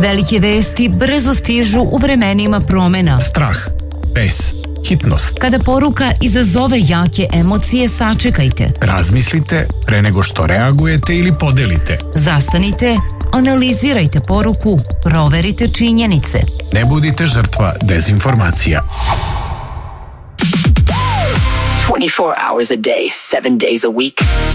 Velike vesti brzo stižu u vremenima promena. Strah, bes, hitnost. Kada poruka izazove jake emocije, sačekajte. Razmislite pre nego što reagujete ili podelite. Zastanite, analizirajte poruku, proverite činjenice. Ne budite žrtva dezinformacija. 24 hours a day, 7 days a week.